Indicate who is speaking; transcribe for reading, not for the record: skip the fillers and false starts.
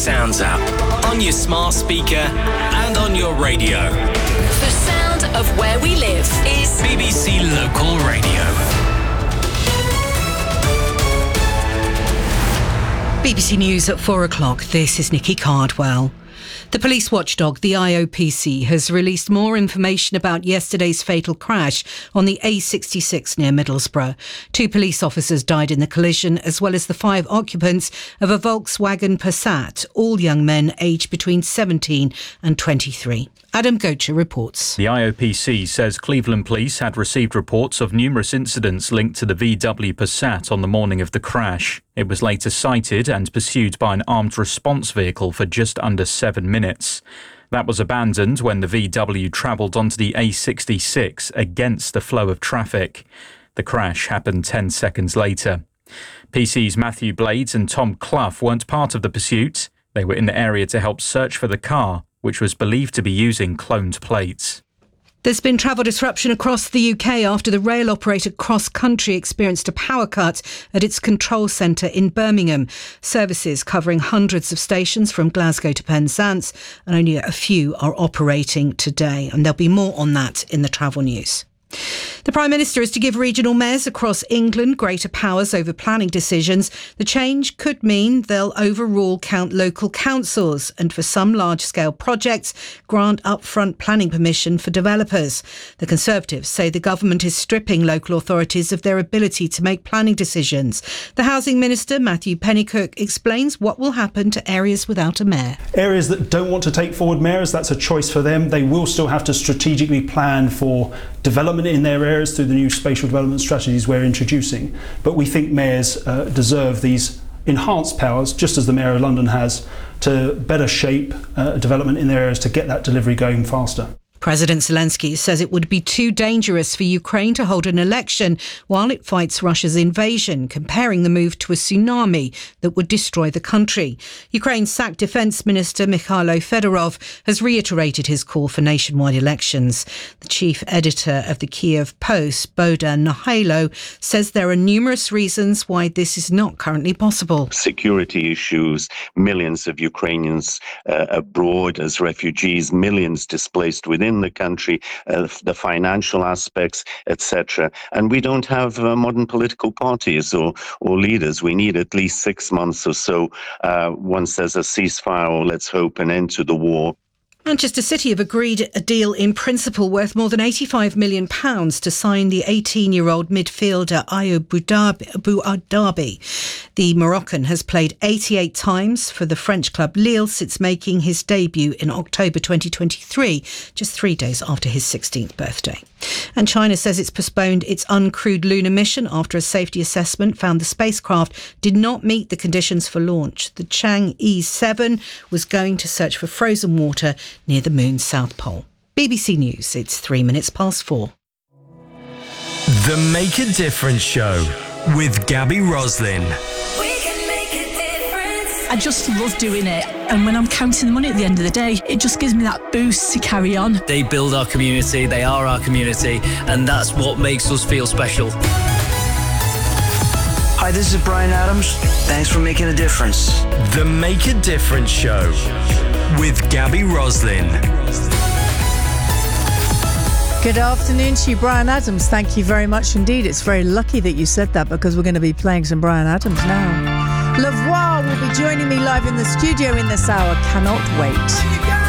Speaker 1: Sounds app on your smart speaker and on your radio.
Speaker 2: The sound of where we live is
Speaker 1: BBC Local Radio.
Speaker 3: BBC News at 4 o'clock. This is Nikki Cardwell. The police watchdog, the IOPC, has released more information about yesterday's fatal crash on the A66 near Middlesbrough. 2 police officers died in the collision, as well as the 5 occupants of a Volkswagen Passat, all young men aged between 17 and 23. Adam Gocher reports.
Speaker 4: The IOPC says Cleveland police had received reports of numerous incidents linked to the VW Passat on the morning of the crash. It was later sighted and pursued by an armed response vehicle for just under 7 minutes. That was abandoned when the VW travelled onto the A66 against the flow of traffic. The crash happened 10 seconds later. PC's Matthew Blades and Tom Clough weren't part of the pursuit. They were in the area to help search for the car, which was believed to be using cloned plates.
Speaker 3: There's been travel disruption across the UK after the rail operator Cross Country experienced a power cut at its control centre in Birmingham. Services covering hundreds of stations from Glasgow to Penzance, and only a few are operating today. And there'll be more on that in the travel news. The Prime Minister is to give regional mayors across England greater powers over planning decisions. The change could mean they'll overrule local councils and, for some large-scale projects, grant upfront planning permission for developers. The Conservatives say the government is stripping local authorities of their ability to make planning decisions. The Housing Minister, Matthew Pennycook, explains what will happen to areas without a mayor.
Speaker 5: Areas that don't want to take forward mayors, that's a choice for them. They will still have to strategically plan for development in their areas through the new spatial development strategies we're introducing. But we think mayors deserve these enhanced powers, just as the Mayor of London has, to better shape development in their areas to get that delivery going faster.
Speaker 3: President Zelensky says it would be too dangerous for Ukraine to hold an election while it fights Russia's invasion, comparing the move to a tsunami that would destroy the country. Ukraine's sacked Defence Minister Mikhailo Fedorov has reiterated his call for nationwide elections. The chief editor of the Kiev Post, Bohdan Nahailo, says there are numerous reasons why this is not currently possible.
Speaker 6: Security issues, millions of Ukrainians abroad as refugees, millions displaced within the country, the financial aspects, etc. And we don't have modern political parties or leaders. We need at least 6 months or so once there's a ceasefire or, let's hope, an end to the war.
Speaker 3: Manchester City have agreed a deal in principle worth more than £85 million to sign the 18-year-old midfielder Ayoub Boudabi. The Moroccan has played 88 times for the French club Lille since making his debut in October 2023, just 3 days after his 16th birthday. And China says it's postponed its uncrewed lunar mission after a safety assessment found the spacecraft did not meet the conditions for launch. The Chang'e 7 was going to search for frozen water near the moon's south pole. BBC News, it's 4 minutes.
Speaker 1: The Make a Difference Show with Gabby Roslin.
Speaker 7: I just love doing it, and when I'm counting the money at the end of the day, it just gives me that boost to carry on.
Speaker 8: They build our community, they are our community, and that's what makes us feel special.
Speaker 9: Hi, this is Brian Adams. Thanks for making a difference.
Speaker 1: The Make a Difference Show with Gabby Roslin.
Speaker 10: Good afternoon to you, Brian Adams. Thank you very much indeed. It's very lucky that you said that, because we're going to be playing some Brian Adams now. Lavoie will be joining me live in the studio in this hour. Cannot wait.